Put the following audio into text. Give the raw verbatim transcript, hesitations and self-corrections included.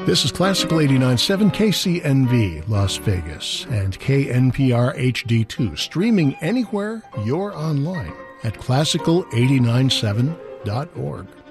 This is Classical eighty-nine point seven K C N V Las Vegas and K N P R H D two, streaming anywhere you're online at classical eighty nine seven dot org.